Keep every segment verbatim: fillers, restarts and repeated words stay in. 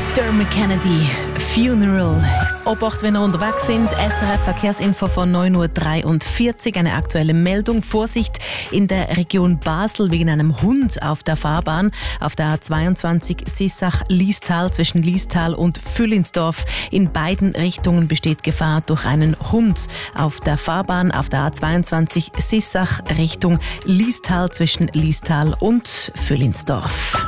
Dermot Kennedy, Funeral. Obacht, wenn ihr unterwegs sind. S R F Verkehrsinfo von neun Uhr dreiundvierzig. Eine aktuelle Meldung. Vorsicht in der Region Basel wegen einem Hund auf der Fahrbahn. Auf der A zweiundzwanzig Sissach-Liestal zwischen Liestal und Füllinsdorf. In beiden Richtungen besteht Gefahr durch einen Hund auf der Fahrbahn. Auf der A zweiundzwanzig Sissach Richtung Liestal zwischen Liestal und Füllinsdorf.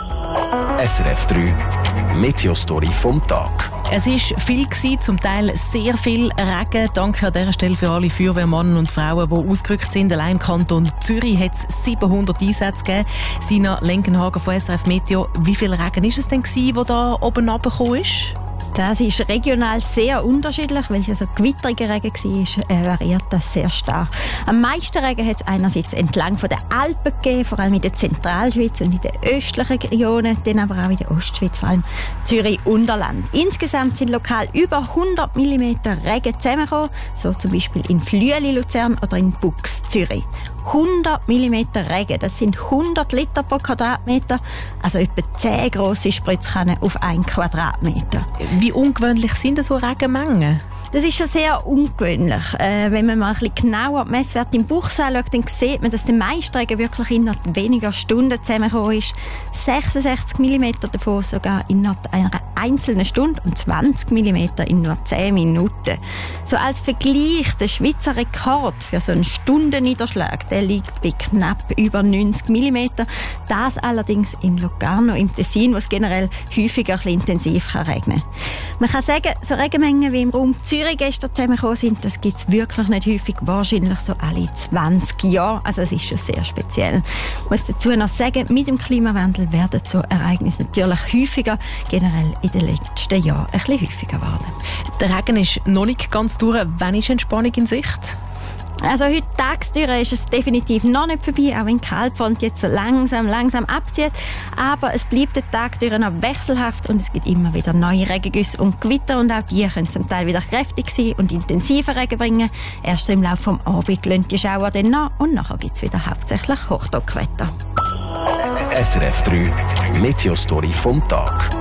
S R F drei Meteostory vom Tag. Es war viel gewesen, zum Teil sehr viel Regen. Danke an dieser Stelle für alle Feuerwehrmänner und Frauen, die ausgerückt sind. Allein im Kanton Zürich hat es siebenhundert Einsätze gegeben. Sina Lenkenhagen von S R F Meteo, wie viel Regen war es denn gewesen, der da oben runtergekommen ist? Das ist regional sehr unterschiedlich, weil es also gewitteriger Regen war, äh, variiert das sehr stark. Am meisten Regen hat es einerseits entlang von den Alpen gegeben, vor allem in der Zentralschweiz und in den östlichen Regionen, dann aber auch in der Ostschweiz, vor allem Zürich-Unterland. Insgesamt sind lokal über hundert Millimeter Regen zusammengekommen, so zum Beispiel in Flüeli, Luzern oder in Bux, Zürich. hundert Millimeter Regen, das sind hundert Liter pro Quadratmeter, also etwa zehn grosse Spritzkannen auf einen Quadratmeter. Wie ungewöhnlich sind das so Regenmengen? Das ist schon sehr ungewöhnlich. Äh, wenn man mal ein bisschen genauer die Messwerte im Buchsee schaut, dann sieht man, dass der meiste Regen wirklich innerhalb weniger Stunden zusammengekommen ist. sechsundsechzig Millimeter davon sogar innerhalb einer einzelnen Stunde und zwanzig Millimeter in nur zehn Minuten. So als Vergleich, der Schweizer Rekord für so einen Stundenniederschlag, der liegt bei knapp über neunzig Millimeter. Das allerdings in Locarno im Tessin, wo es generell häufiger ein bisschen intensiv kann regnen. Man kann sagen, so Regenmengen wie im Raum Zürich gestern zusammengekommen sind, das gibt es wirklich nicht häufig, wahrscheinlich so alle zwanzig Jahre. Also es ist schon sehr speziell. Ich muss dazu noch sagen, mit dem Klimawandel werden so Ereignisse natürlich häufiger, generell in den letzten Jahren ein bisschen häufiger geworden. Der Regen ist noch nicht ganz durch. Wann ist Entspannung in Sicht? Also heute tagsüber ist es definitiv noch nicht vorbei, auch wenn die Kaltfront jetzt so langsam, langsam abzieht. Aber es bleibt der Tag durch noch wechselhaft und es gibt immer wieder neue Regengüsse und Gewitter und auch die können zum Teil wieder kräftig sein und intensiver Regen bringen. Erst so im Laufe des Abends lassen die Schauer dann nach und nachher gibt es wieder hauptsächlich Hochdruckwetter. S R F drei Meteostory vom Tag.